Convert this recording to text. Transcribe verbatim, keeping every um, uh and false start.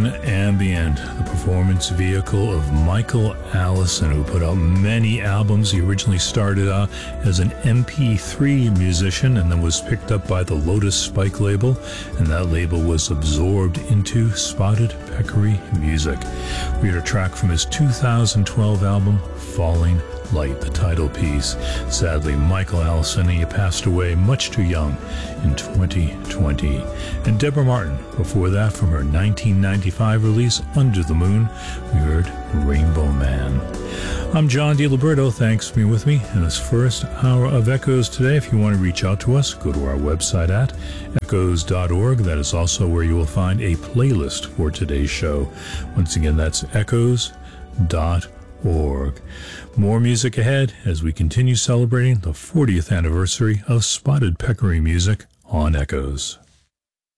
Ambient, the performance vehicle of Michael Allison, who put out many albums. He originally started out as an M P three musician and then was picked up by the Lotus Spike label, and that label was absorbed into Spotted Peccary Music. We heard a track from his two thousand twelve album, Falling Light, the title piece. Sadly, Michael Allison, he passed away much too young in twenty twenty. And Deborah Martin, before that, from her nineteen ninety-five release, Under the Moon, we heard Rainbow Man. I'm John DiLiberto. Thanks for being with me in this first hour of Echoes today. If you want to reach out to us, go to our website at echoes dot org. That is also where you will find a playlist for today's show. Once again, that's echoes dot org. More music ahead as we continue celebrating the fortieth anniversary of Spotted Peccary Music on Echoes.